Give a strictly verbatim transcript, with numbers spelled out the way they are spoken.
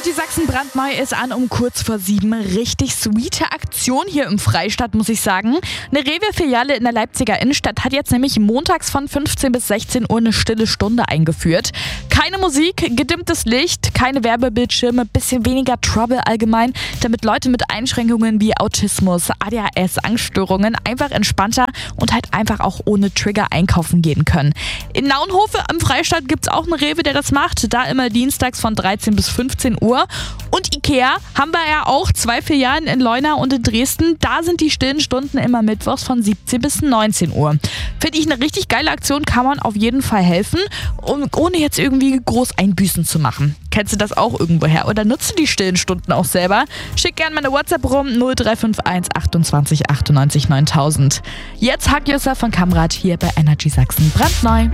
Energy Sachsen brandneu ist an um kurz vor sieben. Richtig sweete Aktion hier im Freistaat, muss ich sagen. Eine Rewe-Filiale in der Leipziger Innenstadt hat jetzt nämlich montags von fünfzehn bis sechzehn Uhr eine stille Stunde eingeführt. Keine Musik, gedimmtes Licht, keine Werbebildschirme, bisschen weniger Trouble allgemein, damit Leute mit Einschränkungen wie Autismus, A D H S, Angststörungen einfach entspannter und halt einfach auch ohne Trigger einkaufen gehen können. In Naunhofe am Freistaat gibt es auch einen Rewe, der das macht. Da immer dienstags von dreizehn bis fünfzehn Uhr. Und Ikea haben wir ja auch zwei Filialen in Leuna und in Dresden. Da sind die stillen Stunden immer mittwochs von siebzehn bis neunzehn Uhr. Finde ich eine richtig geile Aktion, kann man auf jeden Fall helfen, um, ohne jetzt irgendwie groß Einbüßen zu machen. Kennst du das auch irgendwoher oder nutzt du die stillen Stunden auch selber? Schick gerne meine WhatsApp rum null drei fünf eins achtundzwanzig achtundneunzig neuntausend. Jetzt Hug Yourself von Kamrat hier bei Energy Sachsen brandneu.